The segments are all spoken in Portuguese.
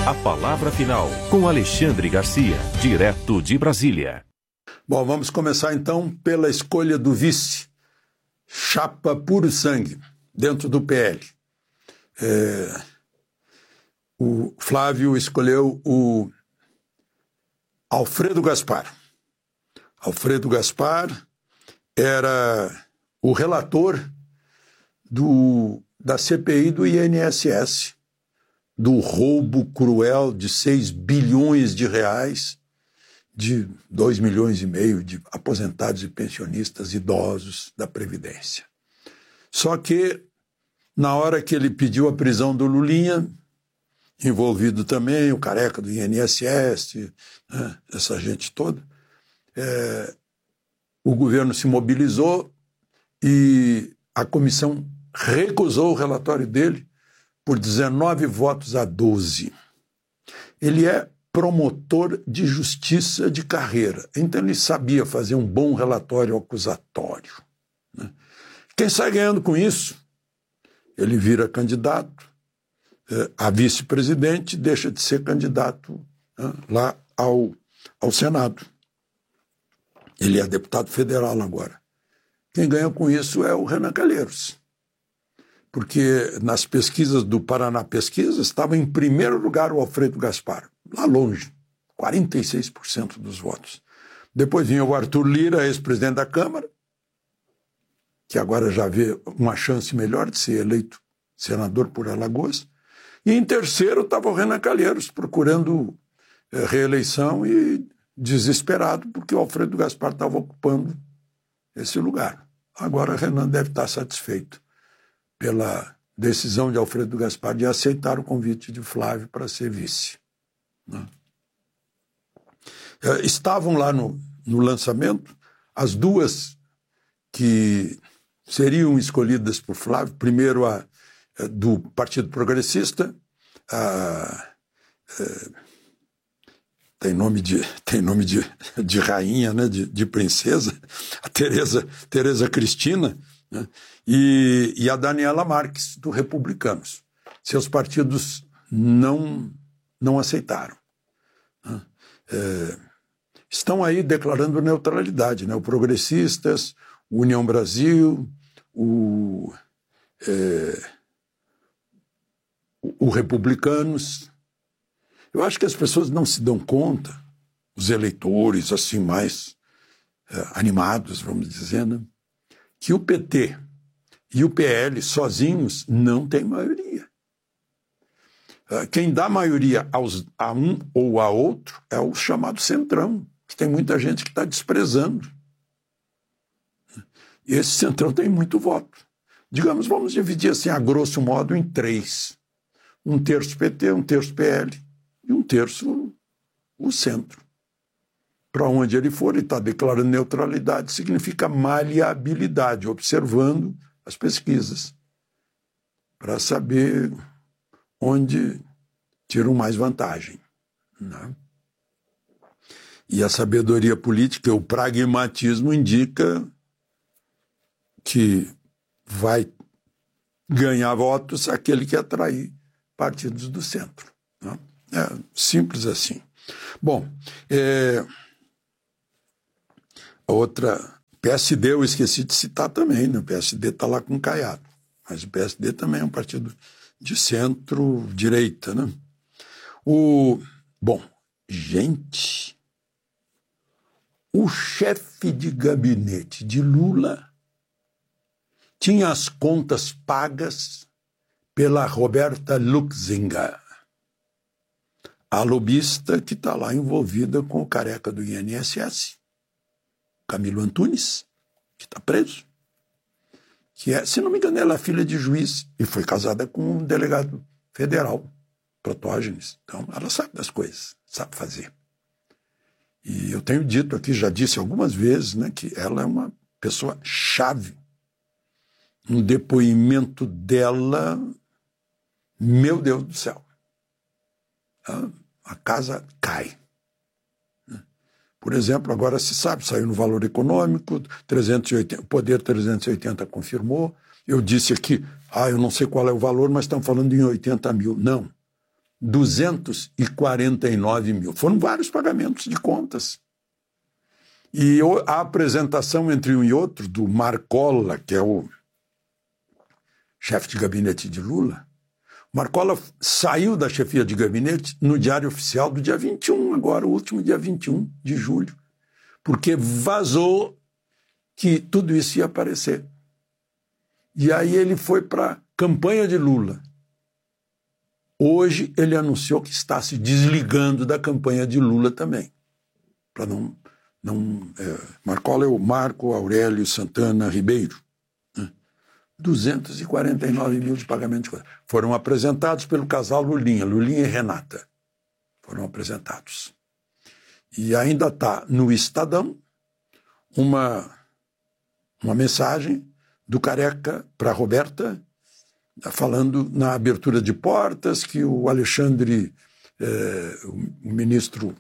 A palavra final, com Alexandre Garcia, direto de Brasília. Bom, vamos começar então pela escolha do vice. Chapa puro sangue, dentro do PL. O Flávio escolheu o Alfredo Gaspar. Alfredo Gaspar era o relator da CPI do INSS, do roubo cruel de 6 bilhões de reais, de 2,5 milhões de aposentados e pensionistas idosos da Previdência. Só que, na hora que ele pediu a prisão do Lulinha, envolvido também o careca do INSS, né, essa gente toda, o governo se mobilizou e a comissão recusou o relatório dele por 19 votos a 12. Ele é promotor de justiça de carreira, então ele sabia fazer um bom relatório acusatório, né? Quem sai ganhando com isso? Ele vira candidato a vice-presidente, deixa de ser candidato, né, lá ao Senado. Ele é deputado federal agora. Quem ganha com isso é o Renan Calheiros, porque nas pesquisas do Paraná Pesquisa estava em primeiro lugar o Alfredo Gaspar, lá longe, 46% dos votos. Depois vinha o Arthur Lira, ex-presidente da Câmara, que agora já vê uma chance melhor de ser eleito senador por Alagoas, e em terceiro estava o Renan Calheiros, procurando reeleição e desesperado, porque o Alfredo Gaspar estava ocupando esse lugar. Agora o Renan deve estar satisfeito pela decisão de Alfredo Gaspar de aceitar o convite de Flávio para ser vice, né? Estavam lá no lançamento as duas que seriam escolhidas por Flávio, primeiro a do Partido Progressista, tem nome de rainha, né, de princesa, a Tereza Cristina, né, e a Daniela Marques, do Republicanos. Seus partidos não aceitaram, né? Estão aí declarando neutralidade, né? O Progressistas, o União Brasil, o Republicanos. Eu acho que as pessoas não se dão conta, os eleitores assim mais animados, vamos dizer, né, que o PT e o PL sozinhos não têm maioria. Quem dá maioria a um ou a outro é o chamado Centrão, que tem muita gente que está desprezando. E esse Centrão tem muito voto. Digamos, vamos dividir assim, a grosso modo, em 3. 1/3 PT, 1/3 PL e 1/3 o centro. Para onde ele for, ele está declarando neutralidade, significa maleabilidade, observando as pesquisas, para saber onde tiram mais vantagem, né? E a sabedoria política, o pragmatismo, indica que vai ganhar votos aquele que atrair partidos do centro, né? É simples assim. Bom, outra, PSD eu esqueci de citar também, né? O PSD está lá com o Caiado, mas o PSD também é um partido de centro-direita, né? Bom, gente, o chefe de gabinete de Lula tinha as contas pagas pela Roberta Luxinga, a lobista que está lá envolvida com o careca do INSS, Camilo Antunes, que está preso, que é, se não me engano, ela é filha de juiz e foi casada com um delegado federal, Protógenes. Então, ela sabe das coisas, sabe fazer. E eu tenho dito aqui, já disse algumas vezes, né, que ela é uma pessoa chave. Um depoimento dela, meu Deus do céu, a casa cai. Por exemplo, agora se sabe, saiu no Valor Econômico, 380, o Poder 380 confirmou. Eu disse aqui, eu não sei qual é o valor, mas estão falando em 80 mil. Não, 249 mil. Foram vários pagamentos de contas. E a apresentação entre um e outro do Marcola, que é o chefe de gabinete de Lula, Marcola saiu da chefia de gabinete no Diário Oficial do dia 21, agora, o último dia 21 de julho, porque vazou que tudo isso ia aparecer. E aí ele foi para a campanha de Lula. Hoje ele anunciou que está se desligando da campanha de Lula também. Para Marcola é o Marco Aurélio Santana Ribeiro. 249 mil de pagamento de contas. Foram apresentados pelo casal Lulinha e Renata. Foram apresentados. E ainda está no Estadão uma mensagem do Careca para a Roberta, falando na abertura de portas que o Alexandre, o ministro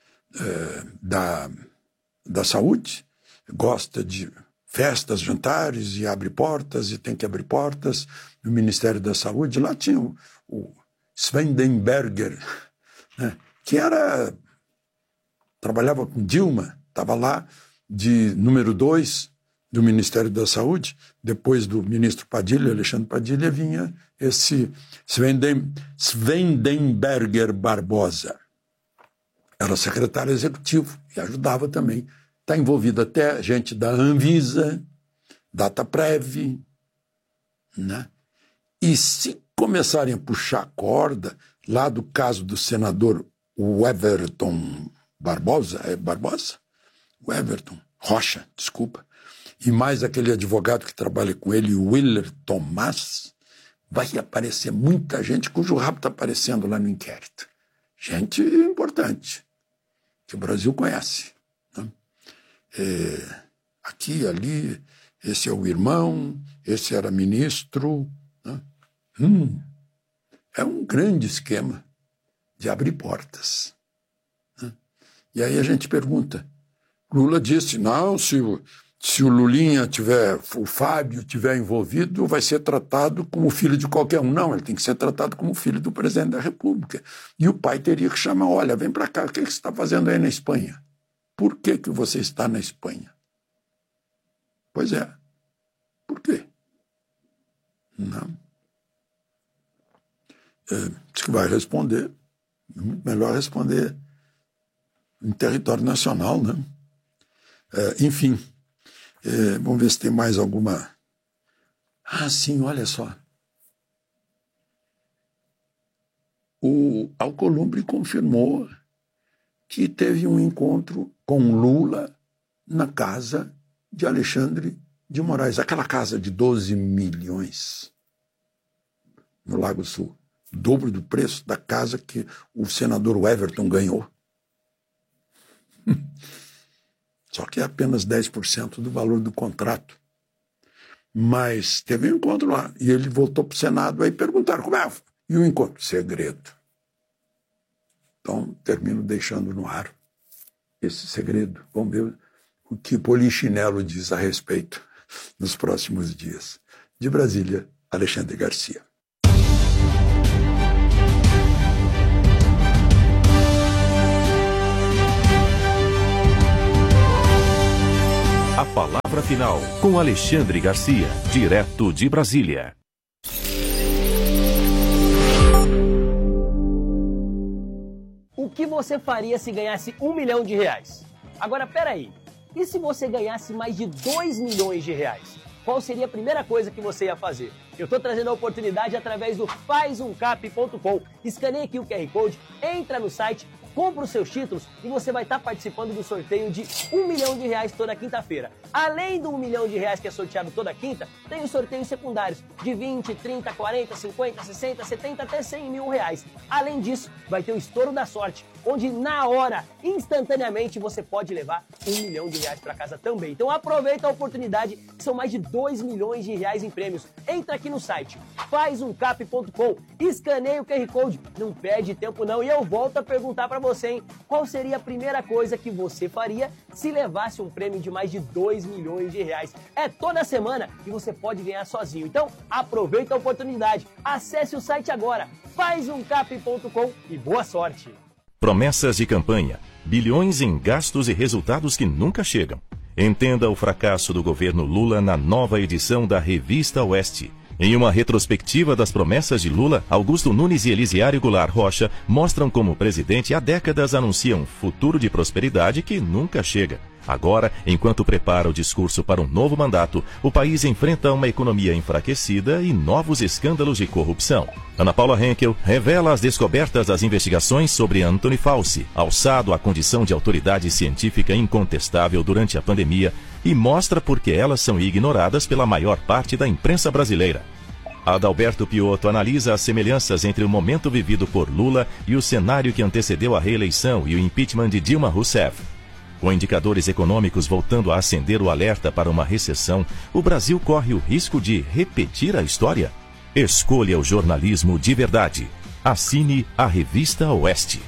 da Saúde, gosta de festas, jantares e abre portas e tem que abrir portas no Ministério da Saúde. Lá tinha o Swendenberger, né, que trabalhava com Dilma, estava lá de número 2 do Ministério da Saúde. Depois do ministro Padilha, Alexandre Padilha, vinha esse Swendenberger Barbosa. Era secretário executivo e ajudava também. Está envolvido até gente da Anvisa, Dataprev, né? E se começarem a puxar a corda, lá do caso do senador Everton Barbosa, o Everton Rocha, desculpa, e mais aquele advogado que trabalha com ele, o Willer Tomás, vai aparecer muita gente cujo rabo está aparecendo lá no inquérito. Gente importante, que o Brasil conhece. Né? Aqui, ali, esse é o irmão, esse era ministro. Né? É um grande esquema de abrir portas. Né? E aí a gente pergunta, Lula disse, não, se o Lulinha o Fábio tiver envolvido, vai ser tratado como filho de qualquer um. Não, ele tem que ser tratado como filho do presidente da República. E o pai teria que chamar, olha, vem para cá, o que você está fazendo aí na Espanha? Por que você está na Espanha? Pois é. Por quê? Não. Diz que vai responder. Melhor responder em território nacional, né? Enfim. Vamos ver se tem mais alguma... Ah, sim, olha só. O Alcolumbre confirmou que teve um encontro com Lula na casa de Alexandre de Moraes, aquela casa de 12 milhões no Lago Sul, o dobro do preço da casa que o senador Everton ganhou. Só que é apenas 10% do valor do contrato. Mas teve um encontro lá, e ele voltou para o Senado, aí perguntaram como é. E o encontro? Segredo. Então, termino deixando no ar esse segredo. Vamos ver o que Polichinelo diz a respeito nos próximos dias. De Brasília, Alexandre Garcia. A palavra final com Alexandre Garcia, direto de Brasília. O que você faria se ganhasse R$1 milhão? Agora, peraí, e se você ganhasse mais de R$2 milhões? Qual seria a primeira coisa que você ia fazer? Eu estou trazendo a oportunidade através do fazumcap.com. Escaneie aqui o QR Code, entra no site, compra os seus títulos e você vai estar participando do sorteio de R$1 milhão toda quinta-feira. Além do R$1 milhão que é sorteado toda quinta, tem os sorteios secundários de 20, 30, 40, 50, 60, 70 até R$100 mil. Além disso, vai ter o estouro da sorte, onde na hora, instantaneamente, você pode levar R$1 milhão para casa também. Então aproveita a oportunidade, que são mais de R$2 milhões em prêmios. Entra aqui no site fazumcap.com, escaneia o QR Code, não perde tempo não, e eu volto a perguntar para você. você, hein? Qual seria a primeira coisa que você faria se levasse um prêmio de mais de 2 milhões de reais? É toda semana e você pode ganhar sozinho. Então, aproveita a oportunidade. Acesse o site agora, fazumcap.com e boa sorte! Promessas de campanha, bilhões em gastos e resultados que nunca chegam. Entenda o fracasso do governo Lula na nova edição da Revista Oeste. Em uma retrospectiva das promessas de Lula, Augusto Nunes e Elisiário Goulart Rocha mostram como o presidente há décadas anuncia um futuro de prosperidade que nunca chega. Agora, enquanto prepara o discurso para um novo mandato, o país enfrenta uma economia enfraquecida e novos escândalos de corrupção. Ana Paula Henkel revela as descobertas das investigações sobre Anthony Fauci, alçado à condição de autoridade científica incontestável durante a pandemia, e mostra por que elas são ignoradas pela maior parte da imprensa brasileira. Adalberto Piotto analisa as semelhanças entre o momento vivido por Lula e o cenário que antecedeu a reeleição e o impeachment de Dilma Rousseff. Com indicadores econômicos voltando a acender o alerta para uma recessão, o Brasil corre o risco de repetir a história? Escolha o jornalismo de verdade. Assine a Revista Oeste.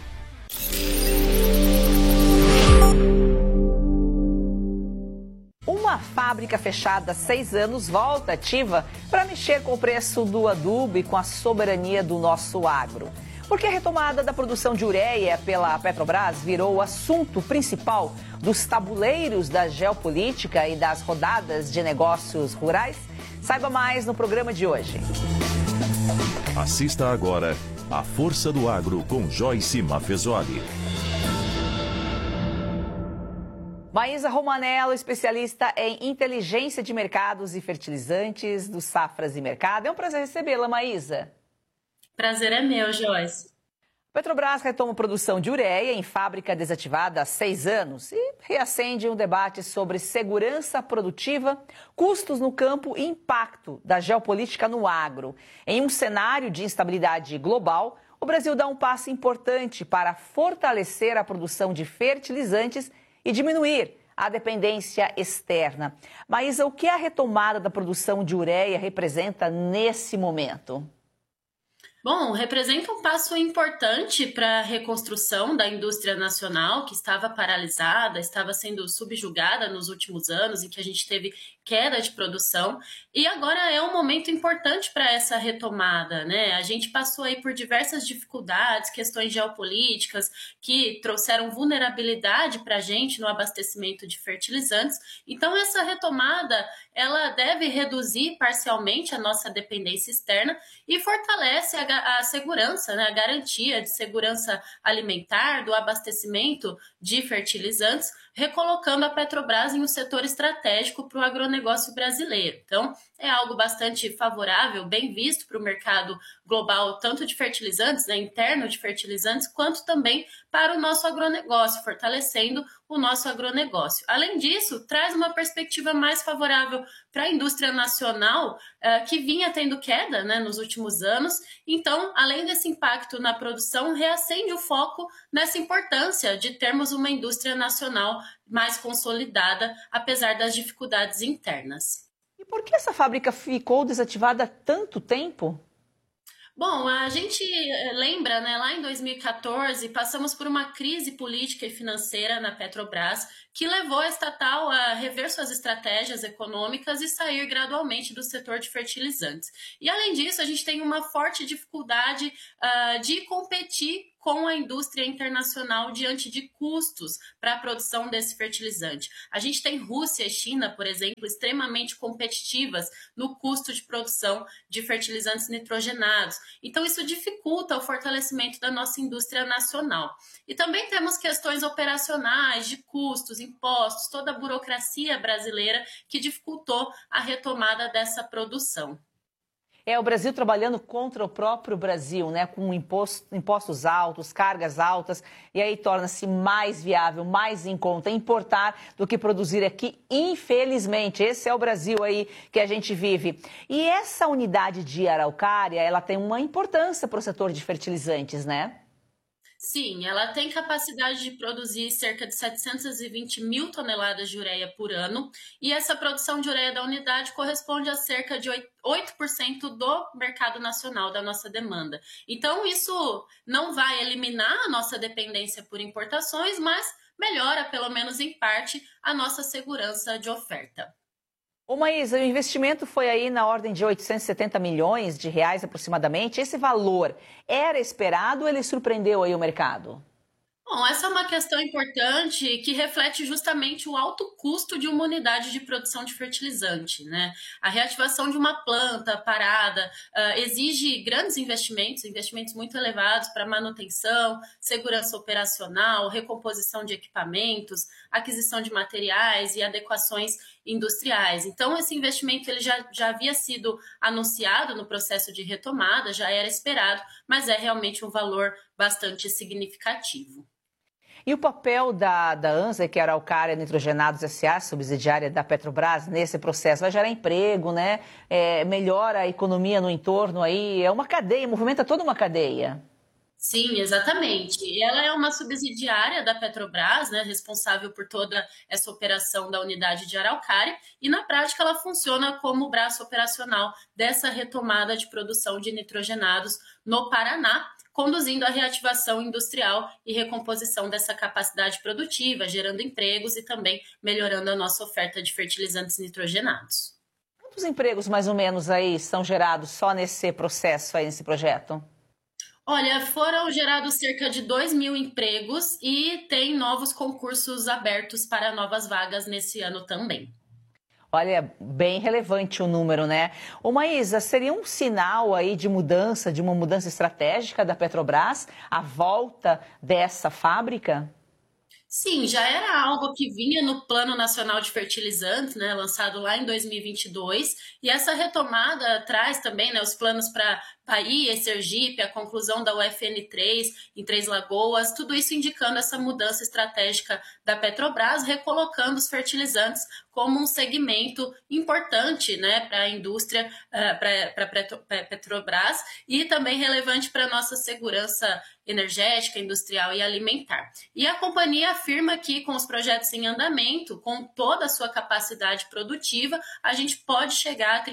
Uma fábrica fechada há 6 anos volta ativa para mexer com o preço do adubo e com a soberania do nosso agro. Porque a retomada da produção de ureia pela Petrobras virou o assunto principal dos tabuleiros da geopolítica e das rodadas de negócios rurais? Saiba mais no programa de hoje. Assista agora A Força do Agro com Joyce Maffezoli. Maísa Romanello, especialista em inteligência de mercados e fertilizantes do Safras e Mercado. É um prazer recebê-la, Maísa. Prazer é meu, Joyce. Petrobras retoma produção de ureia em fábrica desativada há 6 anos e reacende um debate sobre segurança produtiva, custos no campo e impacto da geopolítica no agro. Em um cenário de instabilidade global, o Brasil dá um passo importante para fortalecer a produção de fertilizantes e diminuir a dependência externa. Maísa, o que a retomada da produção de ureia representa nesse momento? Bom, representa um passo importante para a reconstrução da indústria nacional, que estava paralisada, estava sendo subjugada nos últimos anos, em que a gente teve queda de produção, e agora é um momento importante para essa retomada, né? A gente passou aí por diversas dificuldades, questões geopolíticas, que trouxeram vulnerabilidade para a gente no abastecimento de fertilizantes, então essa retomada, ela deve reduzir parcialmente a nossa dependência externa e fortalece a segurança, né, a garantia de segurança alimentar, do abastecimento de fertilizantes, recolocando a Petrobras em um setor estratégico para o agronegócio brasileiro. Então, é algo bastante favorável, bem visto para o mercado global, tanto de fertilizantes, né, interno de fertilizantes, quanto também para o nosso agronegócio, fortalecendo o nosso agronegócio. Além disso, traz uma perspectiva mais favorável para a indústria nacional, que vinha tendo queda, né, nos últimos anos. Então, além desse impacto na produção, reacende o foco nessa importância de termos uma indústria nacional mais consolidada, apesar das dificuldades internas. E por que essa fábrica ficou desativada há tanto tempo? Bom, a gente lembra, né, lá em 2014, passamos por uma crise política e financeira na Petrobras, que levou a estatal a rever suas estratégias econômicas e sair gradualmente do setor de fertilizantes. E, além disso, a gente tem uma forte dificuldade de competir com a indústria internacional diante de custos para a produção desse fertilizante. A gente tem Rússia e China, por exemplo, extremamente competitivas no custo de produção de fertilizantes nitrogenados. Então, isso dificulta o fortalecimento da nossa indústria nacional. E também temos questões operacionais, de custos, impostos, toda a burocracia brasileira que dificultou a retomada dessa produção. É o Brasil trabalhando contra o próprio Brasil, né? Com impostos altos, cargas altas, e aí torna-se mais viável, mais em conta importar do que produzir aqui, infelizmente. Esse é o Brasil aí que a gente vive. E essa unidade de Araucária, ela tem uma importância para o setor de fertilizantes, né? Sim, ela tem capacidade de produzir cerca de 720 mil toneladas de ureia por ano, e essa produção de ureia da unidade corresponde a cerca de 8% do mercado nacional da nossa demanda. Então, isso não vai eliminar a nossa dependência por importações, mas melhora, pelo menos em parte, a nossa segurança de oferta. Ô Maísa, o investimento foi aí na ordem de 870 milhões de reais aproximadamente. Esse valor era esperado ou ele surpreendeu aí o mercado? Bom, essa é uma questão importante que reflete justamente o alto custo de uma unidade de produção de fertilizante, né? A reativação de uma planta parada exige grandes investimentos muito elevados para manutenção, segurança operacional, recomposição de equipamentos, aquisição de materiais e adequações industriais. Então, esse investimento ele já havia sido anunciado no processo de retomada, já era esperado, mas é realmente um valor bastante significativo. E o papel da ANSA, que é a Araucária Nitrogenados S.A., subsidiária da Petrobras, nesse processo? Vai gerar emprego, né? Melhora a economia no entorno aí, é uma cadeia, movimenta toda uma cadeia. Sim, exatamente. Ela é uma subsidiária da Petrobras, né, responsável por toda essa operação da unidade de Araucária, e na prática ela funciona como o braço operacional dessa retomada de produção de nitrogenados no Paraná, conduzindo a reativação industrial e recomposição dessa capacidade produtiva, gerando empregos e também melhorando a nossa oferta de fertilizantes nitrogenados. Quantos empregos mais ou menos aí são gerados só nesse processo aí, nesse projeto? Olha, foram gerados cerca de 2.000 empregos e tem novos concursos abertos para novas vagas nesse ano também. Olha, bem relevante o número, né? Ô Maísa, seria um sinal aí de mudança, de uma mudança estratégica da Petrobras, a volta dessa fábrica? Sim, já era algo que vinha no Plano Nacional de Fertilizantes, né, lançado lá em 2022, e essa retomada traz também, né, os planos para Bahia e Sergipe, a conclusão da UFN3 em Três Lagoas, tudo isso indicando essa mudança estratégica da Petrobras, recolocando os fertilizantes como um segmento importante, né, para a indústria, para a Petrobras, e também relevante para a nossa segurança energética, industrial e alimentar. E a companhia afirma que com os projetos em andamento, com toda a sua capacidade produtiva, a gente pode chegar a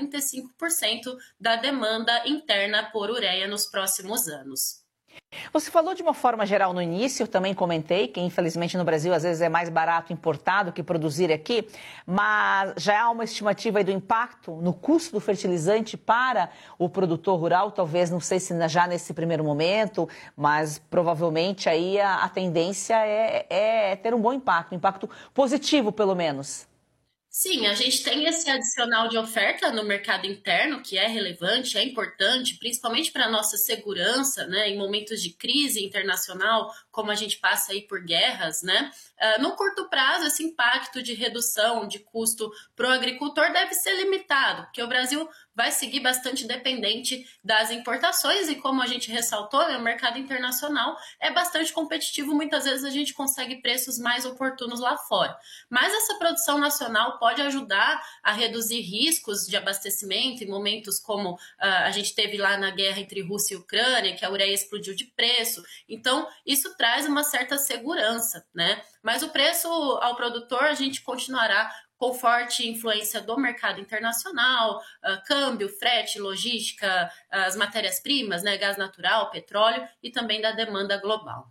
35% da demanda interna por ureia nos próximos anos. Você falou de uma forma geral no início, eu também comentei que infelizmente no Brasil às vezes é mais barato importar do que produzir aqui, mas já há uma estimativa aí do impacto no custo do fertilizante para o produtor rural, talvez, não sei se já nesse primeiro momento, mas provavelmente aí a tendência é ter um bom impacto, um impacto positivo pelo menos. Sim, a gente tem esse adicional de oferta no mercado interno, que é relevante, é importante, principalmente para a nossa segurança, né, em momentos de crise internacional, como a gente passa aí por guerras, né? No curto prazo, esse impacto de redução de custo para o agricultor deve ser limitado, porque o Brasil vai seguir bastante dependente das importações e, como a gente ressaltou, né, o mercado internacional é bastante competitivo, muitas vezes a gente consegue preços mais oportunos lá fora. Mas essa produção nacional pode ajudar a reduzir riscos de abastecimento em momentos como a gente teve lá na guerra entre Rússia e Ucrânia, que a ureia explodiu de preço. Então, isso traz uma certa segurança, né? Mas o preço ao produtor a gente continuará com forte influência do mercado internacional, câmbio, frete, logística, as matérias-primas, né, gás natural, petróleo e também da demanda global.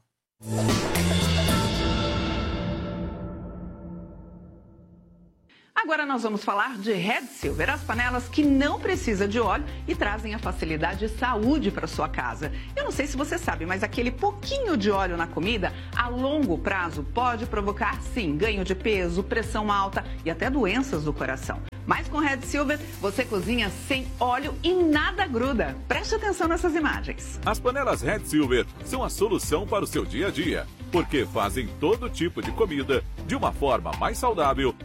Agora nós vamos falar de Red Silver, as panelas que não precisam de óleo e trazem a facilidade e saúde para sua casa. Eu não sei se você sabe, mas aquele pouquinho de óleo na comida, a longo prazo, pode provocar, sim, ganho de peso, pressão alta e até doenças do coração. Mas com Red Silver, você cozinha sem óleo e nada gruda. Preste atenção nessas imagens. As panelas Red Silver são a solução para o seu dia a dia, porque fazem todo tipo de comida de uma forma mais saudável